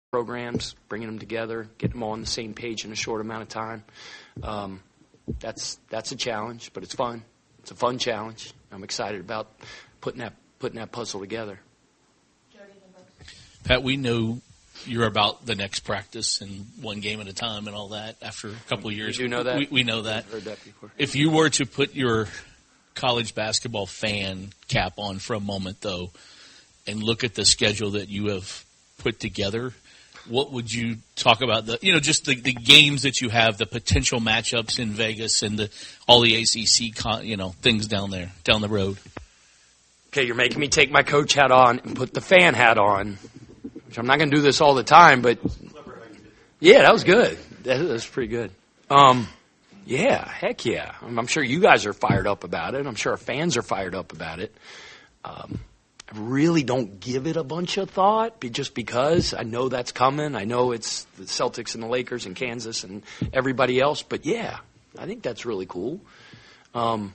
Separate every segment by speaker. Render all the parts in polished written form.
Speaker 1: programs, bringing them together, getting them all on the same page in a short amount of time. That's a challenge, but it's fun. It's a fun challenge. I'm excited about putting that puzzle together.
Speaker 2: Pat, we know you're about the next practice and one game at a time and all that after a couple of years.
Speaker 1: You do know that?
Speaker 2: We know that.
Speaker 1: I've heard that before.
Speaker 2: If you were to put your college basketball fan cap on for a moment, though, and look at the schedule that you have put together, what would you talk about? Just the games that you have, the potential matchups in Vegas, and all the ACC things down the road.
Speaker 1: Okay, you're making me take my coach hat on and put the fan hat on, which I'm not going to do this all the time, but yeah, that was good. That was pretty good. Yeah, heck yeah. I'm sure you guys are fired up about it. I'm sure our fans are fired up about it. I really don't give it a bunch of thought just because I know that's coming. I know it's the Celtics and the Lakers and Kansas and everybody else. But, yeah, I think that's really cool. I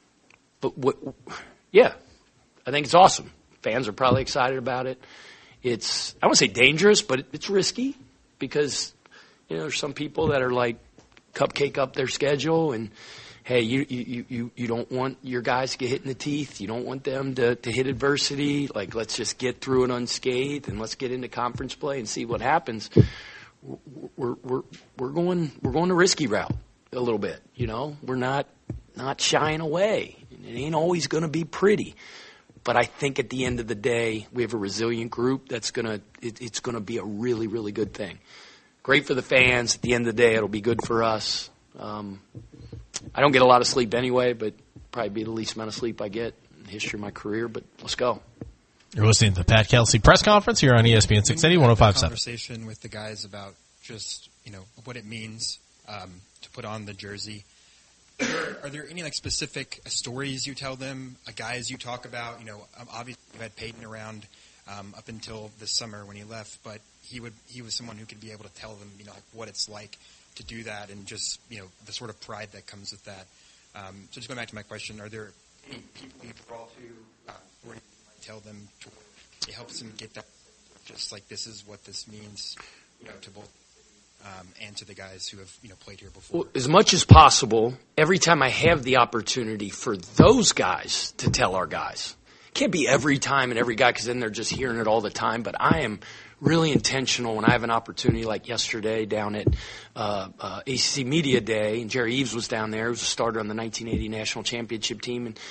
Speaker 1: think it's awesome. Fans are probably excited about it. It's, I don't want to say dangerous, but it's risky because, there's some people that are like cupcake up their schedule and, hey, you don't want your guys to get hit in the teeth. You don't want them to hit adversity. Like, let's just get through it unscathed and let's get into conference play and see what happens. We're going the risky route a little bit. We're not shying away. It ain't always going to be pretty. But I think at the end of the day, we have a resilient group that's it's gonna be a really, really good thing. Great for the fans. At the end of the day, it'll be good for us. I don't get a lot of sleep anyway, but probably be the least amount of sleep I get in the history of my career. But let's go.
Speaker 3: You're listening to the Pat Kelsey press conference here on ESPN 680 105.7.
Speaker 4: Conversation with the guys about just what it means to put on the jersey. Are there any specific stories you tell them, guys you talk about? Obviously you had Peyton around up until this summer when he left, but he was someone who could be able to tell them what it's like to do that and just the sort of pride that comes with that. So just going back to my question, are there any people you draw to where you might tell them it helps them get that, just like this is what this means to both and to the guys who have played here before?
Speaker 1: Well, as much as possible, every time I have the opportunity for those guys to tell our guys. It can't be every time and every guy because then they're just hearing it all the time, but I am really intentional when I have an opportunity like yesterday down at ACC Media Day, and Jerry Eves was down there. He was a starter on the 1980 National Championship team, and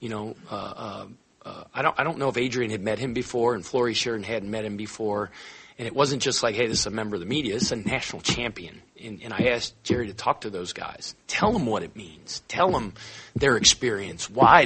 Speaker 1: I don't know if Adrian had met him before, and Flory Sheridan hadn't met him before. And it wasn't just like, hey, this is a member of the media. This is a national champion. And I asked Jerry to talk to those guys. Tell them what it means. Tell them their experience. Why.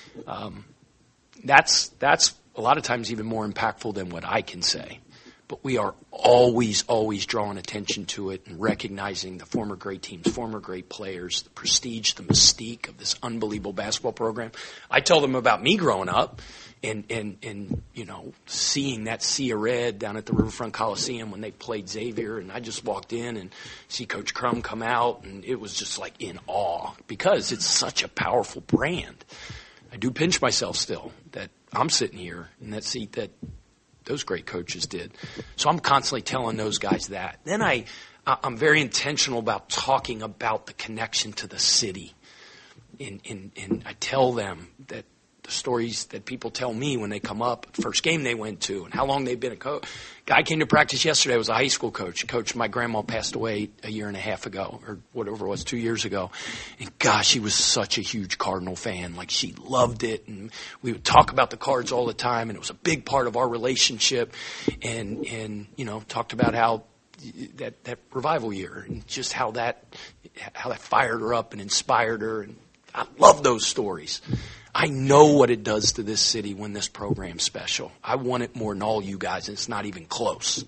Speaker 1: That's a lot of times even more impactful than what I can say. But we are always, always drawing attention to it and recognizing the former great teams, former great players, the prestige, the mystique of this unbelievable basketball program. I tell them about me growing up. And seeing that sea of red down at the Riverfront Coliseum when they played Xavier, and I just walked in and see Coach Crum come out, and it was just like in awe because it's such a powerful brand. I do pinch myself still that I'm sitting here in that seat that those great coaches did. So I'm constantly telling those guys that. Then I'm very intentional about talking about the connection to the city, and I tell them that the stories that people tell me when they come up, first game they went to, and how long they've been a coach. Guy came to practice yesterday, was a high school coach. Coach, my grandma passed away a year and a half ago, or whatever it was, 2 years ago. And gosh, he was such a huge Cardinal fan. Like, she loved it, and we would talk about the Cards all the time, and it was a big part of our relationship. And talked about how that revival year, and just how that fired her up and inspired her. And I love those stories. I know what it does to this city when this program's special. I want it more than all you guys, and it's not even close.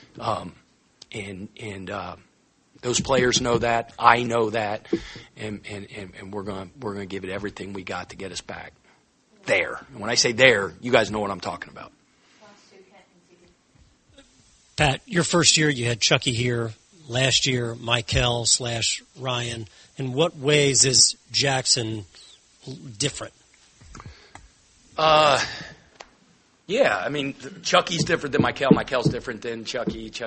Speaker 1: Those players know that. I know that, and we're gonna give it everything we got to get us back there. And when I say there, you guys know what I'm talking about.
Speaker 5: Pat, your first year you had Chucky here. Last year, Michael/Ryan. In what ways is Jackson different?
Speaker 1: Yeah, I mean, Chucky's different than Michael. Michael's different than Chucky.